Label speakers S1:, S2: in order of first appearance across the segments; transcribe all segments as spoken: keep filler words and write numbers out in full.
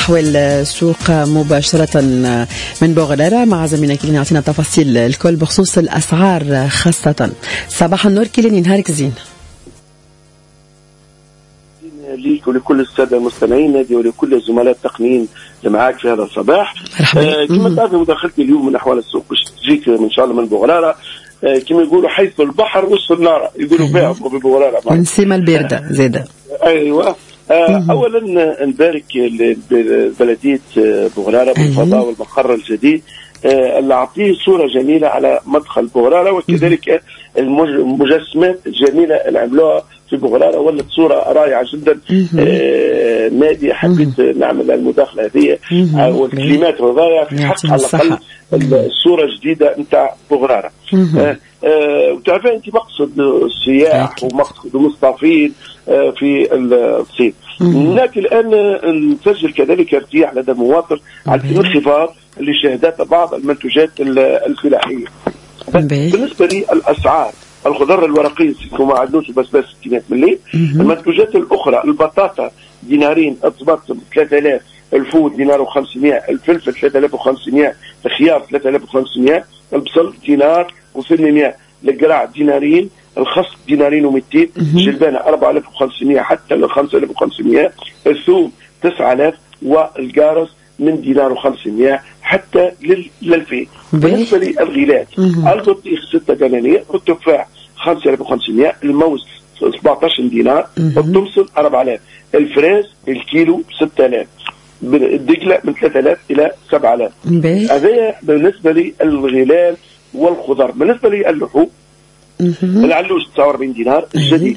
S1: أحوال السوق مباشرة من بوغرارة مع زميلنا كيلين يعطينا تفاصيل الكل بخصوص الأسعار خاصة. صباح النور كيلين، نهارك زين
S2: ليك ولكل السادة المستمعين نادي ولكل الزملاء التقنيين اللي معاك في هذا الصباح. آه كما تعرف مداخلتي اليوم من أحوال السوق باش تجيك إن شاء الله من بوغرارة. آه كما يقولوا حيث البحر وسط النار يقولوا فيها في بوغرارة
S1: ونسيمة الباردة زادة.
S2: أيوة. آه أولا نبارك بلدية بوغرارة بالفضاء والمقر الجديد آه اللي أعطيه صورة جميلة على مدخل بوغرارة، وكذلك المجسمات الجميلة اللي عملوها في بوغرارة ولت صورة رائعة جدا. آه نادي حبيت نعمل المداخلة هذه والكلمات والرائعة في حق على الأقل الصورة الجديدة نتاع بوغرارة. آه آه وتعرفين أنت مقصد السياح ومقصد المصطفين آه في الصيف، لكن الآن نسجل كذلك ارتياح لدى المواطن على الانخفاض لشهادات بعض المنتوجات الفلاحية. بالنسبة لي الأسعار الخضار الورقي وما عندوش بس بس ستينات ملي. المنتوجات الأخرى البطاطا دينارين، الطماطم ثلاثة آلاف، الفول دينار وخمسمائة، الفلفل ثلاثة آلاف وخمسمائة، الخيار ثلاثة آلاف وخمسمائة، البصل دينار وثمانمائة، القراع دينارين، الخس دينارين ومئتين، الجلبانة أربعة آلاف وخمسمائة حتى خمسة آلاف وخمسمائة، الثوم تسعة آلاف، والقارص من دينار وخمسمائة حتى للألفين. بالنسبة للغلات البطيخ ستة دنانير، التفاح خمسة آلاف وخمسمائة، الموز سبعة عشر دينار، التمصل أربعة آلاف، الفريز الكيلو ستة آلاف، الدجلة من ثلاثة آلاف إلى سبعة آلاف. هذا بالنسبة للغلال والخضار. بالنسبة للحوم العلوش تسعة وأربعين دينار، الجدي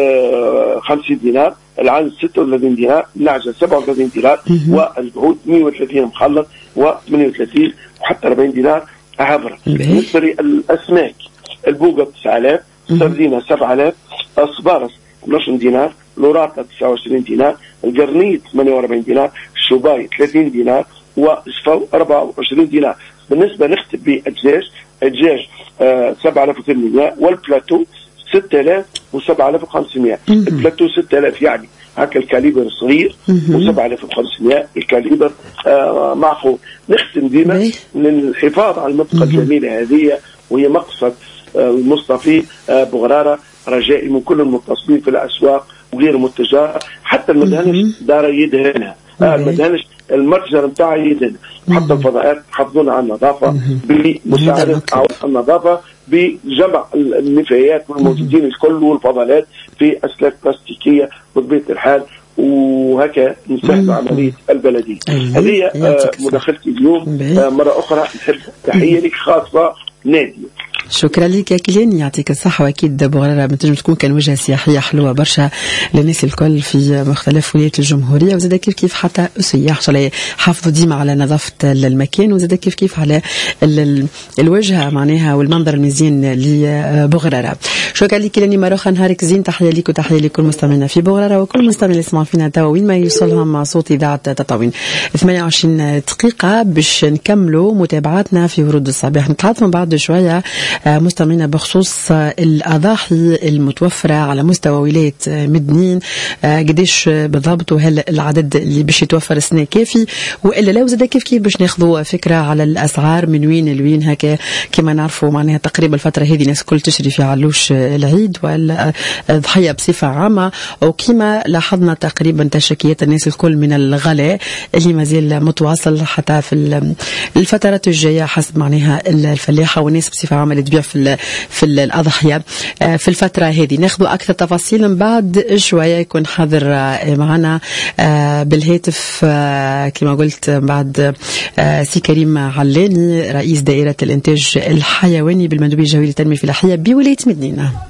S2: آه خمسين دينار، العنز ستة وثلاثين دينار، النعجة سبعة وثلاثين دينار، والجهود مئة وثلاثين مخلط وثمانية وثلاثين وحتى أربعين دينار عبرة. بالنسبة للأسماك البوقة تسعة آلاف، السردينة سبعة آلاف، الصبارس اثني عشر دينار، لوراتا تسعة وعشرين دينار، القرنيط ثمانية وأربعين دينار، الشوباي ثلاثين دينار، والشفو أربعة وعشرين دينار. بالنسبة نختم بالدجاج الدجاج آه سبعة آلاف وثمانمائة، والبلاتو ستة آلاف وسبعة آلاف وخمسمائة. البلاتو ستة آلاف يعني هكا الكاليبر صغير، وسبعة آلاف وخمسمائة الكاليبر آه معقول. نختم ديما للحفاظ على المنطقة الجميلة هذه وهي مقصد آه المصطفي آه بوغرارة. رجائي من كل المتصلين في الأسواق وغير المتجار، حتى المدهنش دار يدهنها، آه المدهنش المتجر نتاعها يدهن، حتى الفضاءات حافظونا على النظافة بمساعدة النظافة بجمع النفايات والموجودين الكل والفضلات في أسلاك بلاستيكية بطبيعة الحال، وهكا نسهل عملية البلدية. هذه آه مداخلتي اليوم. آه مرة أخرى نحب تحية لك خاصة نادية.
S1: شكرا لك يا كيلين، يعطيك الصحة. واكيد بوغرارة بتنجم تكون كان وجهة سياحية حلوة برشا للناس الكل في مختلف ولايات الجمهورية، وزاد كيف كيف حتى السياح شلي حافظوا ديما على نظافة المكان، وزاد كيف كيف على ال ال الوجهة معناها والمنظر المزيان لبوغرارة. شكرا لك كيلين مرة أخرى، نهارك زين. تحية لك وتحية لكل مستمعينا في بوغرارة وكل مستمعين اللي يسمعوا فينا توا وين ما يوصلهم مع صوت إذاعة تطاوين. ثمانية وعشرين دقيقة باش نكملوا متابعاتنا في ورود الصباح. نتحدث من بعد شوية مستمعينا بخصوص الأضاحي المتوفرة على مستوى ولاية مدنين، قديش بالضبط، وهل العدد اللي باش يتوفر السنة كافي وإلا لا، وزاد كيف كيف باش ناخذوا فكرة على الأسعار من وين لوين. هكا كما نعرفوا معناها تقريبا الفترة هذه الناس كل تشري في علوش العيد والضحية بصفة عامة، وكما لاحظنا تقريبا تشكيات الناس الكل من الغلاء اللي مازال متواصل حتى في الفترات الجاية حسب معناها الفلاحة والناس بصفة عامة تبيع في في الأضحية في الفترة هذه. ناخذ أكثر تفاصيل من بعد شوية. يكون حاضر معنا بالهاتف كما قلت بعد سي كريم علاني رئيس دائرة الإنتاج الحيواني بالمندوبية الجوية للتنمية الفلاحية بولاية مدنين.